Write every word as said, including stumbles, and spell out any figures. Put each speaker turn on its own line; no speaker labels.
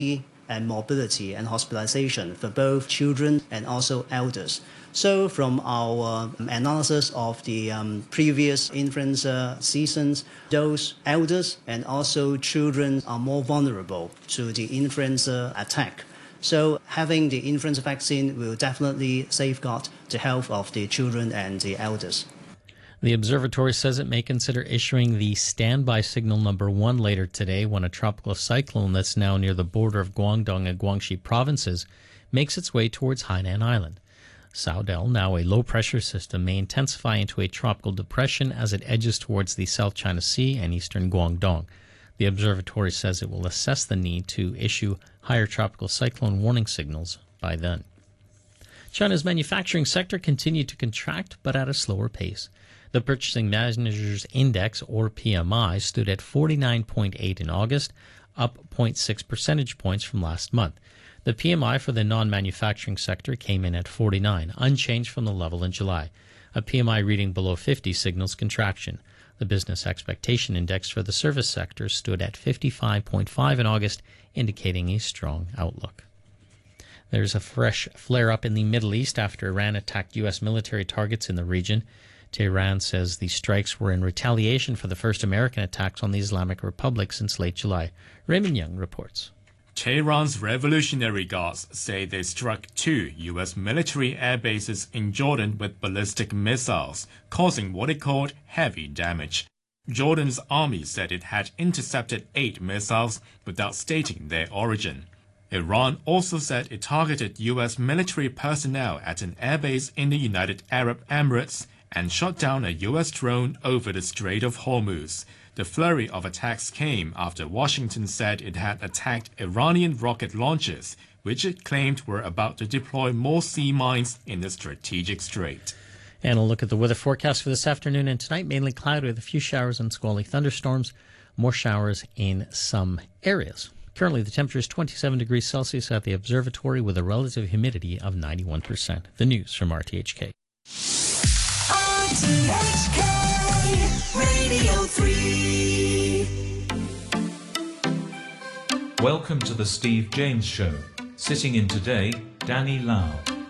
and mobility and hospitalization for both children and also elders. So from our um, analysis of the um, previous influenza seasons, those elders and also children are more vulnerable to the influenza attack. So having the influenza vaccine will definitely safeguard the health of the children and the elders.
The observatory says it may consider issuing the standby signal number one later today when a tropical cyclone that's now near the border of Guangdong and Guangxi provinces makes its way towards Hainan Island. Saudel, now a low-pressure system, may intensify into a tropical depression as it edges towards the South China Sea and eastern Guangdong. The observatory says it will assess the need to issue higher tropical cyclone warning signals by then. China's manufacturing sector continued to contract, but at a slower pace. The Purchasing Managers' Index, or P M I, stood at forty-nine point eight in August, up zero point six percentage points from last month. The P M I for the non-manufacturing sector came in at forty-nine, unchanged from the level in July. A P M I reading below fifty signals contraction. The Business Expectation Index for the service sector stood at fifty-five point five in August, indicating a strong outlook. There's a fresh flare-up in the Middle East after Iran attacked U S military targets in the region. Tehran says the strikes were in retaliation for the first American attacks on the Islamic Republic since late July. Raymond Young reports.
Tehran's Revolutionary Guards say they struck two U S military air bases in Jordan with ballistic missiles, causing what it called heavy damage. Jordan's army said it had intercepted eight missiles without stating their origin. Iran also said it targeted U S military personnel at an airbase in the United Arab Emirates and shot down a U S drone over the Strait of Hormuz. The flurry of attacks came after Washington said it had attacked Iranian rocket launchers, which it claimed were about to deploy more sea mines in the strategic strait.
And a look at the weather forecast for this afternoon and tonight. Mainly cloudy with a few showers and squally thunderstorms. More showers in some areas. Currently, the temperature is twenty-seven degrees Celsius at the observatory with a relative humidity of ninety-one percent. The news from R T H K.
R T H K Radio three.
Welcome to the Steve James Show. Sitting in today, Danny Lau.